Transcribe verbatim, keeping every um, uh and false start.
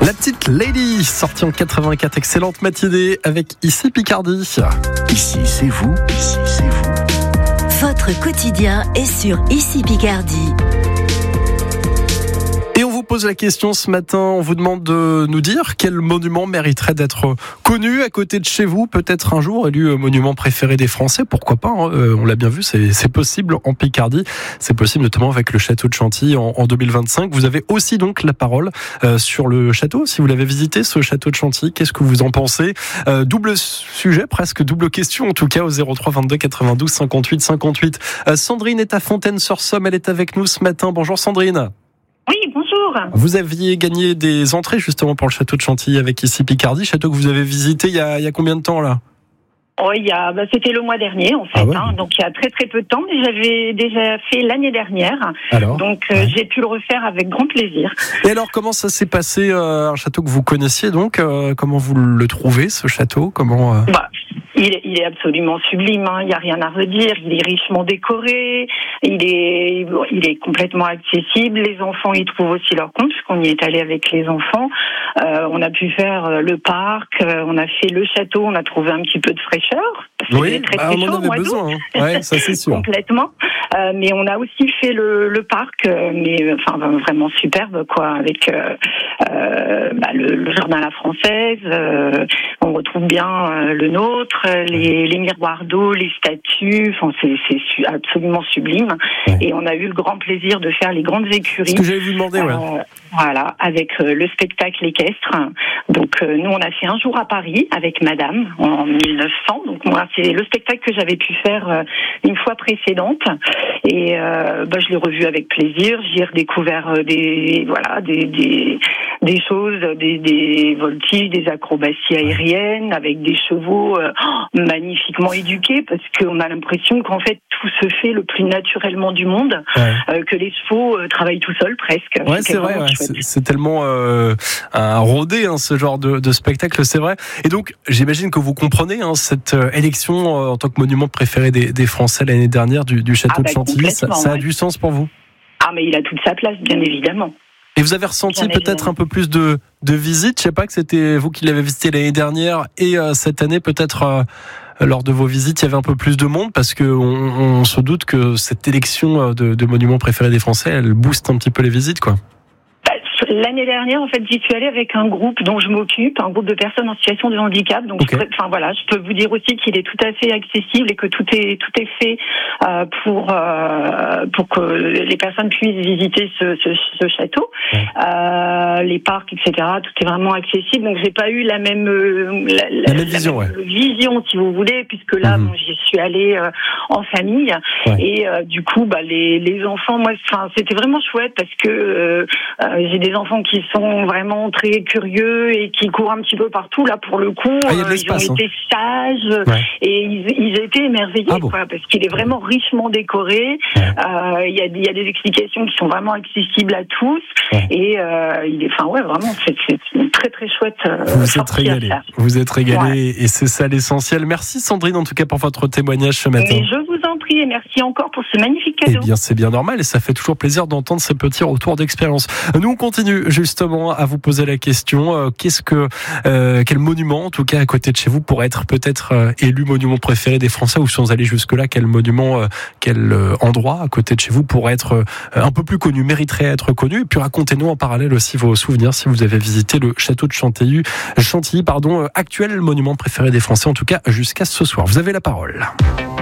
La petite Lady, sortie en quatre-vingt-quatre, excellente matinée avec Ici Picardie. Ici c'est vous, ici c'est vous. Votre quotidien est sur Ici Picardie. Et on vous pose la question ce matin, on vous demande de nous dire quel monument mériterait d'être connu à côté de chez vous, peut-être un jour élu monument préféré des Français, pourquoi pas, hein, on l'a bien vu, c'est, c'est possible en Picardie, c'est possible notamment avec le château de Chantilly en, en deux mille vingt-cinq. Vous avez aussi donc la parole euh, sur le château, si vous l'avez visité ce château de Chantilly, qu'est-ce que vous en pensez? euh, Double sujet, presque double question en tout cas au zéro trois vingt-deux quatre-vingt-douze cinquante-huit cinquante-huit. Euh, Sandrine est à Fontaine-sur-Somme, elle est avec nous ce matin, bonjour Sandrine. Oui, bonjour. Vous aviez gagné des entrées justement pour le château de Chantilly avec Ici Picardie, château que vous avez visité il y a, il y a combien de temps là? Oh, il y a, bah, c'était le mois dernier en fait, ah ouais. hein, donc il y a très très peu de temps, mais j'avais déjà fait l'année dernière, alors, donc euh, ouais. j'ai pu le refaire avec grand plaisir. Et alors comment ça s'est passé, euh, un château que vous connaissiez donc, euh, comment vous le trouvez ce château, comment euh... bah, il, est, il est absolument sublime, hein, il n'y a rien à redire, il est richement décoré, il est, il est complètement accessible, les enfants y trouvent aussi leur compte, puisqu'on y est allé avec les enfants, euh, on a pu faire euh, le parc, euh, on a fait le château, on a trouvé un petit peu de fraîcheur. Oui, très, très bah, on en avait besoin, hein. Ouais, ça c'est sûr. Complètement. Euh, mais on a aussi fait le, le parc, euh, mais enfin vraiment superbe, quoi, avec euh, euh, bah, le, le jardin à la française. Euh, on retrouve bien euh, le nôtre, les, les miroirs d'eau, les statues. Enfin, c'est, c'est su, absolument sublime. Ouais. Et on a eu le grand plaisir de faire les grandes écuries. Ce que j'allais vous demander, ouais. Euh, voilà, avec euh, le spectacle équestre. Donc euh, nous, on a fait un jour à Paris avec Madame en mille neuf cents. Donc moi, c'est le spectacle que j'avais pu faire euh, une fois précédente. Et euh, bah, je l'ai revu avec plaisir. J'ai redécouvert euh, des voilà des des des choses, des, des voltiges, des acrobaties aériennes avec des chevaux euh, magnifiquement éduqués, parce qu'on a l'impression qu'en fait tout se fait le plus naturellement du monde, ouais. euh, que les chevaux euh, travaillent tout seuls presque. Ouais, c'est, c'est vrai. Ouais, c'est, c'est tellement euh, un rodé hein, ce genre de, de spectacle, c'est vrai. Et donc j'imagine que vous comprenez hein, cette euh, élection euh, en tant que monument préféré des, des Français l'année dernière du, du château ah, bah, de Chantilly. Ça, ça a ouais. du sens pour vous? Ah mais il a toute sa place, bien évidemment. Et vous avez ressenti bien peut-être évidemment. un peu plus de, de visites. Je sais pas que c'était vous qui l'avez visité l'année dernière et euh, cette année peut-être euh, lors de vos visites il y avait un peu plus de monde, parce que on, on se doute que cette élection de, de monument préféré des Français, elle booste un petit peu les visites, quoi. L'année dernière, en fait, j'y suis allée avec un groupe dont je m'occupe, un groupe de personnes en situation de handicap. Donc, okay. je, enfin voilà, je peux vous dire aussi qu'il est tout à fait accessible et que tout est tout est fait euh, pour euh, pour que les personnes puissent visiter ce, ce, ce château, ouais. euh, les parcs, et cetera. Tout est vraiment accessible. Donc, j'ai pas eu la même la, la, la même vision, la même ouais. vision, si vous voulez, puisque là, mm-hmm. bon, j'y suis allée euh, en famille ouais. et euh, du coup, bah les les enfants, moi, enfin, c'était vraiment chouette parce que euh, euh, j'ai des enfants qui sont vraiment très curieux et qui courent un petit peu partout. Là, pour le coup, ah, euh, ils ont hein. été sages ouais. et ils, ils étaient émerveillés, ah bon. quoi, parce qu'il est vraiment richement décoré. Il ouais. euh, y, a, y a des explications qui sont vraiment accessibles à tous. Ouais. Et euh, il est, enfin ouais, vraiment, c'est, c'est une très très chouette. Euh, Vous êtes régalés. Vous êtes régalés ouais. et c'est ça l'essentiel. Merci Sandrine, en tout cas, pour votre témoignage ce matin. Mais je vous en prie et merci encore pour ce magnifique cadeau. Eh bien, c'est bien normal et ça fait toujours plaisir d'entendre ces petits retours d'expérience. Nous, on continue justement à vous poser la question, euh, qu'est-ce que euh, quel monument, en tout cas à côté de chez vous, pourrait être peut-être euh, élu monument préféré des Français, ou sans aller jusque là, quel monument, euh, quel euh, endroit à côté de chez vous pourrait être euh, un peu plus connu, mériterait être connu. Et puis racontez-nous en parallèle aussi vos souvenirs si vous avez visité le château de Chantilly, Chantilly pardon, euh, actuel monument préféré des Français, en tout cas jusqu'à ce soir. Vous avez la parole.